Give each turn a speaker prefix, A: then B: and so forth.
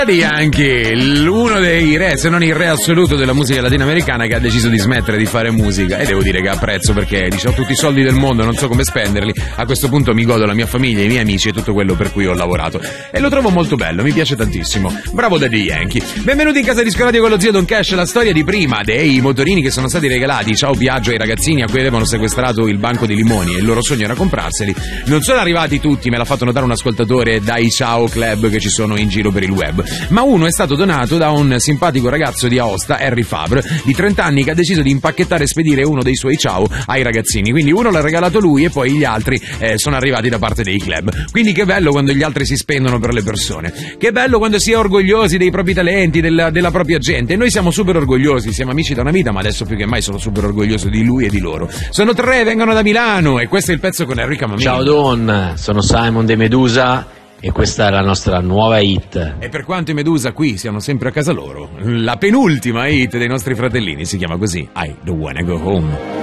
A: Anche uno dei re, se non il re assoluto della musica latinoamericana, che ha deciso di smettere di fare musica, e devo dire che apprezzo, perché dice: ho tutti i soldi del mondo, non so come spenderli, a questo punto mi godo la mia famiglia, i miei amici e tutto quello per cui ho lavorato, e lo trovo molto bello, mi piace tantissimo. Bravo Daddy Yankee. Benvenuti in casa di Discoradio con lo zio Don Cash. La storia di prima dei motorini che sono stati regalati, ciao Piaggio, ai ragazzini a cui avevano sequestrato il banco di limoni e il loro sogno era comprarseli. Non sono arrivati tutti, me l'ha fatto notare un ascoltatore, dai ciao club che ci sono in giro per il web, ma uno è stato donato da un simpatico ragazzo di Aosta, Harry Fabre, di 30 anni, che ha deciso di impacchettare e spedire uno dei suoi ciao ai ragazzini. Quindi uno l'ha regalato lui e poi gli altri sono arrivati da parte dei club. Quindi che bello quando gli altri si spendono per le persone, che bello quando si è orgogliosi dei propri talenti, della propria gente. E noi siamo super orgogliosi, siamo amici da una vita, ma adesso più che mai sono super orgoglioso di lui e di loro. Sono tre, vengono da Milano e questo è il pezzo con Enrico Mamini.
B: Ciao Don, sono Simon De Medusa e questa è la nostra nuova hit.
A: E per quanto i Medusa qui siano sempre a casa loro, la penultima hit dei nostri fratellini si chiama così, I Don't Wanna Go Home.